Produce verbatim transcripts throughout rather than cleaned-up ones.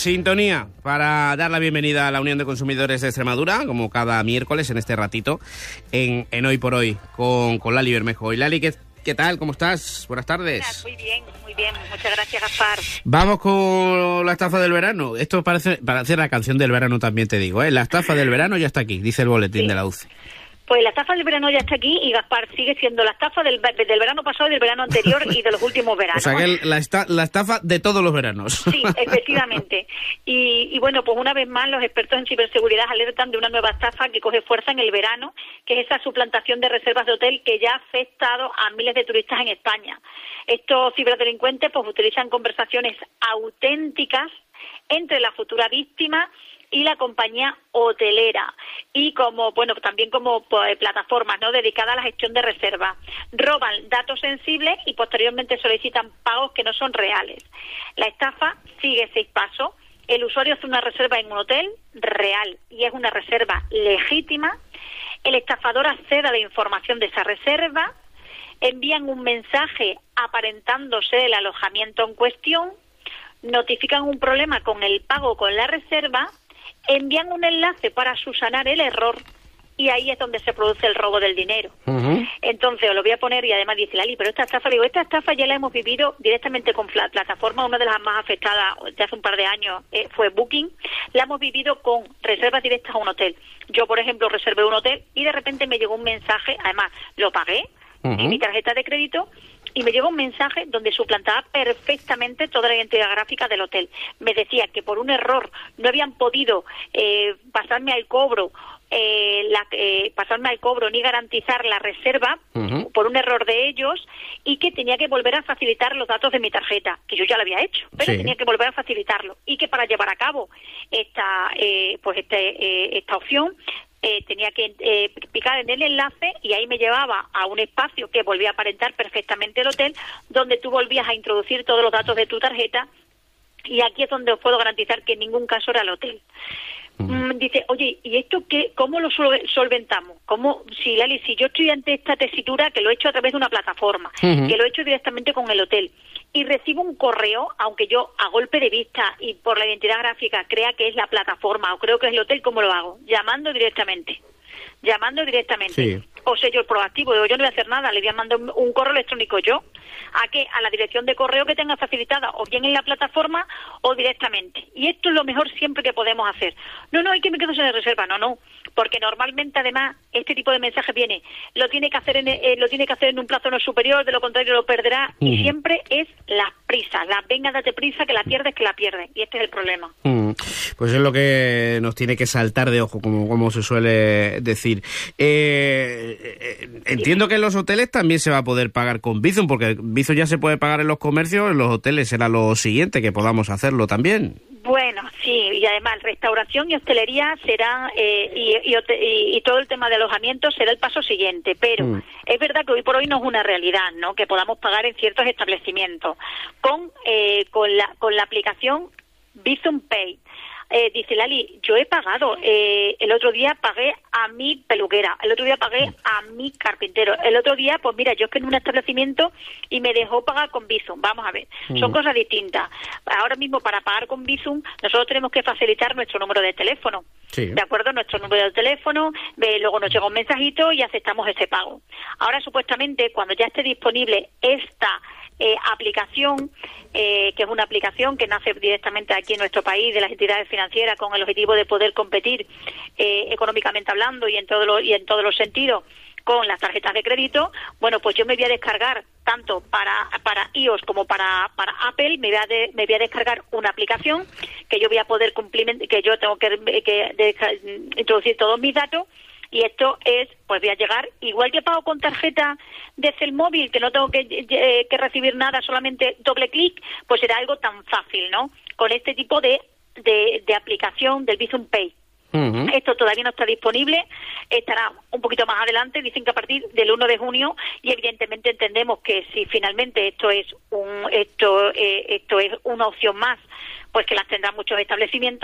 Sintonía para dar la bienvenida a la Unión de Consumidores de Extremadura, como cada miércoles en este ratito, en, en Hoy por Hoy, con, con Lali Bermejo. Y Lali, ¿qué, ¿qué tal? ¿Cómo estás? Buenas tardes. Muy bien, muy bien. Muchas gracias, Gaspar. Vamos con la estafa del verano. Esto parece, parece la canción del verano también, te digo, ¿eh? La estafa del verano ya está aquí, dice el boletín sí. de la U C E. Pues la estafa del verano ya está aquí y Gaspar sigue siendo la estafa del, del verano pasado, del verano anterior y de los últimos veranos. O sea que la, esta, la estafa de todos los veranos. Sí, efectivamente. Y, y bueno, pues una vez más los expertos en ciberseguridad alertan de una nueva estafa que coge fuerza en el verano, que es esa suplantación de reservas de hotel que ya ha afectado a miles de turistas en España. Estos ciberdelincuentes pues utilizan conversaciones auténticas entre la futura víctima y la compañía hotelera y como bueno también como pues, plataformas no dedicadas a la gestión de reservas. Roban datos sensibles y posteriormente solicitan pagos que no son reales. La estafa sigue seis pasos. El usuario hace una reserva en un hotel real y es una reserva legítima. El estafador accede a la información de esa reserva. Envían un mensaje aparentándose el alojamiento en cuestión. Notifican un problema con el pago con la reserva. Envían un enlace para subsanar el error y ahí es donde se produce el robo del dinero. Uh-huh. Entonces, os lo voy a poner y además dice Lali, pero esta estafa, digo, esta estafa ya la hemos vivido directamente con la plataforma, una de las más afectadas de hace un par de años eh, fue Booking, la hemos vivido con reservas directas a un hotel. Yo, por ejemplo, reservé un hotel y de repente me llegó un mensaje, además lo pagué, uh-huh. en mi tarjeta de crédito, y me llegó un mensaje donde suplantaba perfectamente toda la identidad gráfica del hotel. Me decía que por un error no habían podido eh, pasarme al cobro, eh, la, eh, pasarme al cobro ni garantizar la reserva uh-huh. por un error de ellos y que tenía que volver a facilitar los datos de mi tarjeta, que yo ya lo había hecho, pero sí. tenía que volver a facilitarlo y que para llevar a cabo esta, eh, pues este, eh, esta opción Eh, tenía que eh, picar en el enlace y ahí me llevaba a un espacio que volvía a aparentar perfectamente el hotel, donde tú volvías a introducir todos los datos de tu tarjeta y aquí es donde os puedo garantizar que en ningún caso era el hotel. Mm, dice, oye, ¿y esto qué? ¿Cómo lo solventamos? ¿Cómo? Si, Lali, si yo estoy ante esta tesitura que lo he hecho a través de una plataforma, uh-huh. que lo he hecho directamente con el hotel y recibo un correo, aunque yo a golpe de vista y por la identidad gráfica crea que es la plataforma o creo que es el hotel, ¿cómo lo hago? Llamando directamente. Llamando directamente. Sí. O sea, yo el proactivo, digo, yo no voy a hacer nada, le voy a mandar un, un correo electrónico yo. ¿A qué? A la dirección de correo que tenga facilitada, o bien en la plataforma o directamente. Y esto es lo mejor siempre que podemos hacer. No, no, hay que me quedo sin reserva, no, no. Porque normalmente, además, este tipo de mensaje viene, lo tiene que hacer en, eh, lo tiene que hacer en un plazo no superior, de lo contrario lo perderá. Uh-huh. Y siempre es las prisas, las venga, date prisa, que la pierdes, que la pierdes. Y este es el problema. Uh-huh. Pues es lo que nos tiene que saltar de ojo, como, como se suele decir. Eh, eh, entiendo que en los hoteles también se va a poder pagar con Bizum, porque Bizum ya se puede pagar en los comercios, en los hoteles será lo siguiente, que podamos hacerlo también. Bueno, sí, y además restauración y hostelería será, eh, y, y, y, y todo el tema de alojamiento será el paso siguiente, pero mm. es verdad que hoy por hoy no es una realidad, ¿no?, que podamos pagar en ciertos establecimientos con, eh, con, la, con la aplicación Bizum Pay. Eh, dice Lali, yo he pagado, eh, el otro día pagué a mi peluquera, el otro día pagué a mi carpintero, el otro día, pues mira, yo es que en un establecimiento y me dejó pagar con Bizum. Vamos a ver, mm. son cosas distintas. Ahora mismo para pagar con Bizum nosotros tenemos que facilitar nuestro número de teléfono, sí. ¿de acuerdo? Nuestro número de teléfono, eh, luego nos llega un mensajito y aceptamos ese pago. Ahora supuestamente cuando ya esté disponible esta Eh, aplicación, eh, que es una aplicación que nace directamente aquí en nuestro país de las entidades financieras con el objetivo de poder competir eh, económicamente hablando y en todos los y en todos los sentidos con las tarjetas de crédito. Bueno, pues yo me voy a descargar tanto para para iOS como para para Apple, me voy a de, me voy a descargar una aplicación que yo voy a poder cumplir, que yo tengo que, que de, introducir todos mis datos. Y esto es, pues voy a llegar, igual que pago con tarjeta desde el móvil, que no tengo que, eh, que recibir nada, solamente doble clic, pues será algo tan fácil, ¿no? Con este tipo de, de, de aplicación del Bizum Pay. Uh-huh. Esto todavía no está disponible, estará un poquito más adelante, dicen que a partir del uno de junio, y evidentemente entendemos que si finalmente esto es un esto eh, esto es una opción más, pues que las tendrán muchos establecimientos,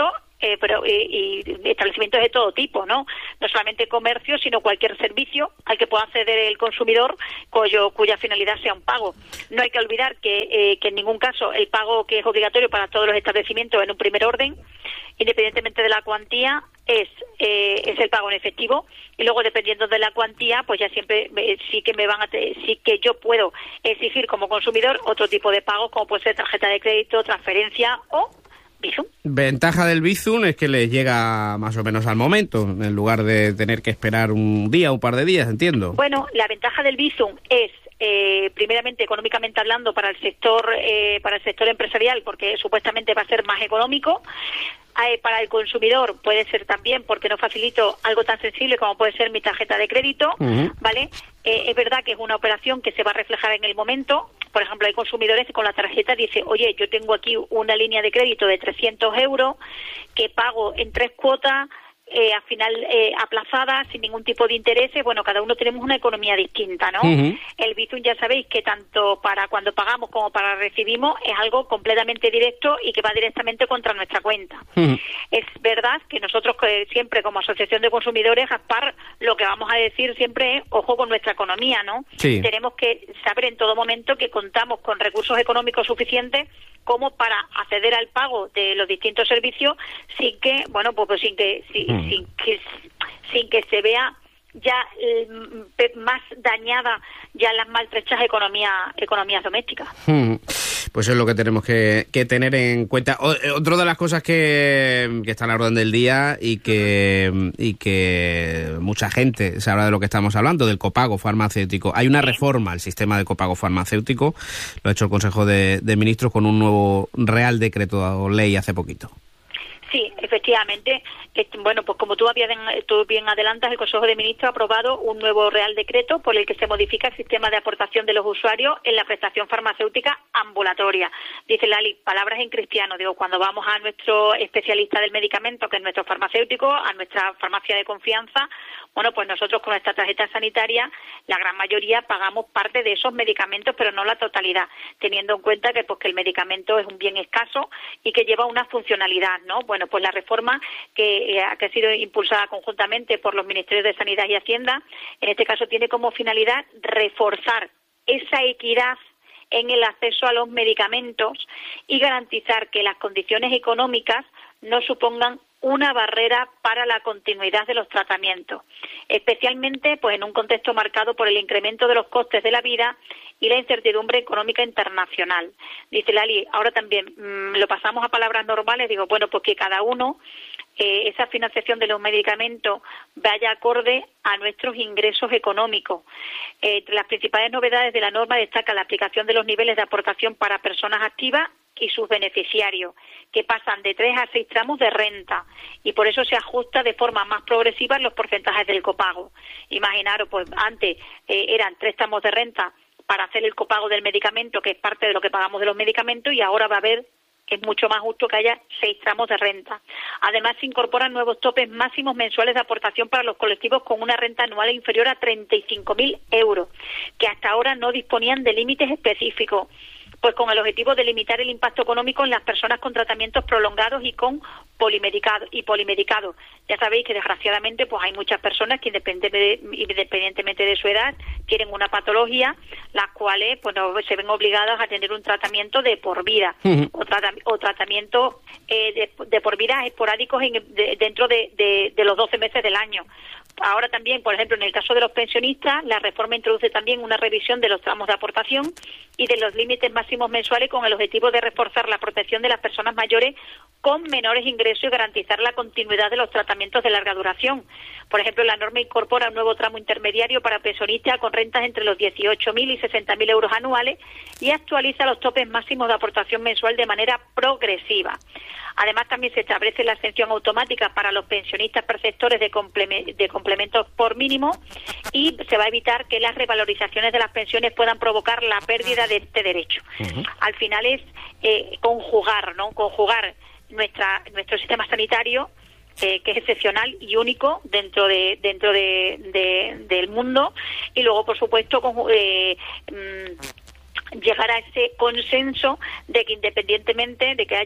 eh, pero eh, y establecimientos de todo tipo, ¿no? No solamente comercio, sino cualquier servicio al que pueda acceder el consumidor cuyo, cuya finalidad sea un pago. No hay que olvidar que, eh, que en ningún caso el pago que es obligatorio para todos los establecimientos en un primer orden, independientemente de la cuantía, es eh, es el pago en efectivo, y luego dependiendo de la cuantía pues ya siempre eh, sí que me van a te, sí que yo puedo exigir como consumidor otro tipo de pagos, como puede ser tarjeta de crédito, transferencia o Bizum. Ventaja del Bizum es que les llega más o menos al momento, en lugar de tener que esperar un día, un par de días, entiendo. Bueno, la ventaja del Bizum es Eh, primeramente económicamente hablando para el sector eh, para el sector empresarial, porque supuestamente va a ser más económico. Eh, para el consumidor puede ser también porque no facilito algo tan sensible como puede ser mi tarjeta de crédito, uh-huh. ¿vale? Eh, es verdad que es una operación que se va a reflejar en el momento. Por ejemplo, hay consumidores que con la tarjeta dicen, oye, yo tengo aquí una línea de crédito de trescientos euros que pago en tres cuotas, Eh, al final eh, aplazada, sin ningún tipo de intereses. Bueno, cada uno tenemos una economía distinta, ¿no? Uh-huh. El Bizum ya sabéis que tanto para cuando pagamos como para recibimos es algo completamente directo y que va directamente contra nuestra cuenta. Uh-huh. Es verdad que nosotros que siempre como Asociación de Consumidores, ASPAR, lo que vamos a decir siempre es ojo con nuestra economía, ¿no? Sí. Tenemos que saber en todo momento que contamos con recursos económicos suficientes como para acceder al pago de los distintos servicios sin que, bueno, pues, pues sin que sin, mm. sin que sin que se vea ya eh, más dañada ya las maltrechas economías economías domésticas. Mm. Pues es lo que tenemos que, que tener en cuenta. O, otra de las cosas que, que están a la orden del día y que y que mucha gente se habla de lo que estamos hablando, del copago farmacéutico. Hay una sí. reforma al sistema de copago farmacéutico, lo ha hecho el Consejo de, de Ministros con un nuevo Real Decreto o ley hace poquito. Sí, efectivamente. Bueno, pues como tú, habías, tú bien adelantas, el Consejo de Ministros ha aprobado un nuevo Real Decreto por el que se modifica el sistema de aportación de los usuarios en la prestación farmacéutica ambulatoria. Dice Lali, palabras en cristiano, digo, cuando vamos a nuestro especialista del medicamento, que es nuestro farmacéutico, a nuestra farmacia de confianza, bueno, pues nosotros con nuestra tarjeta sanitaria, la gran mayoría pagamos parte de esos medicamentos, pero no la totalidad, teniendo en cuenta que, pues, que el medicamento es un bien escaso y que lleva una funcionalidad, ¿no? Bueno, pues la reforma que, eh, que ha sido impulsada conjuntamente por los Ministerios de Sanidad y Hacienda, en este caso tiene como finalidad reforzar esa equidad en el acceso a los medicamentos y garantizar que las condiciones económicas no supongan una barrera para la continuidad de los tratamientos, especialmente pues en un contexto marcado por el incremento de los costes de la vida y la incertidumbre económica internacional. Dice Lali, ahora también mmm, lo pasamos a palabras normales, digo, bueno, pues que cada uno, eh, esa financiación de los medicamentos vaya acorde a nuestros ingresos económicos. Eh, entre las principales novedades de la norma destaca la aplicación de los niveles de aportación para personas activas y sus beneficiarios, que pasan de tres a seis tramos de renta, y por eso se ajusta de forma más progresiva los porcentajes del copago. Imaginaros, pues antes eh, eran tres tramos de renta para hacer el copago del medicamento, que es parte de lo que pagamos de los medicamentos, y ahora va a haber, es mucho más justo que haya seis tramos de renta. Además, se incorporan nuevos topes máximos mensuales de aportación para los colectivos con una renta anual inferior a treinta y cinco mil euros, que hasta ahora no disponían de límites específicos, pues con el objetivo de limitar el impacto económico en las personas con tratamientos prolongados y con polimedicados y polimedicados. Ya sabéis que desgraciadamente pues hay muchas personas que independientemente de su edad tienen una patología, las cuales pues no, se ven obligadas a tener un tratamiento de por vida uh-huh. o, trata, o tratamiento eh, de, de por vida esporádicos en, de, dentro de, de, de los doce meses del año. Ahora también, por ejemplo, en el caso de los pensionistas, la reforma introduce también una revisión de los tramos de aportación y de los límites máximos mensuales con el objetivo de reforzar la protección de las personas mayores con menores ingresos y garantizar la continuidad de los tratamientos de larga duración. Por ejemplo, la norma incorpora un nuevo tramo intermediario para pensionistas con rentas entre los dieciocho mil y sesenta mil euros anuales y actualiza los topes máximos de aportación mensual de manera progresiva. Además, también se establece la exención automática para los pensionistas perceptores de, complement- de complementos por mínimo y se va a evitar que las revalorizaciones de las pensiones puedan provocar la pérdida de este derecho. Uh-huh. Al final es eh, conjugar, ¿no? Conjugar nuestra nuestro sistema sanitario, eh, que es excepcional y único dentro de dentro de, de del mundo, y luego, por supuesto, con, eh, mmm, llegar a ese consenso de que independientemente de que haya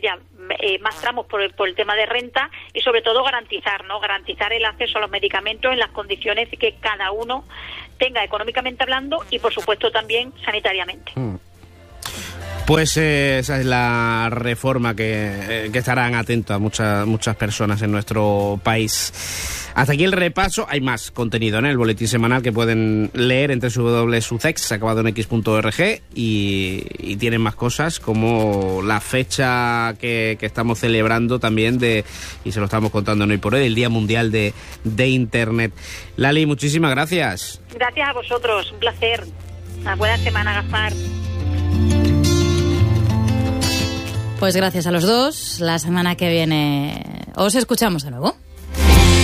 eh, más tramos por el, por el tema de renta y sobre todo garantizar, ¿no? Garantizar el acceso a los medicamentos en las condiciones que cada uno tenga económicamente hablando y por supuesto también sanitariamente. Mm. Pues eh, esa es la reforma que, eh, que estarán atentas muchas muchas personas en nuestro país. Hasta aquí el repaso. Hay más contenido en el boletín semanal que pueden leer en doble u doble u doble punto sucex acabado en x punto org y, y tienen más cosas como la fecha que, que estamos celebrando también de, y se lo estamos contando en Hoy por Hoy, el Día Mundial de, de Internet. Lali, muchísimas gracias. Gracias a vosotros, un placer. Una buena semana, Gaspar. Pues gracias a los dos. La semana que viene os escuchamos de nuevo.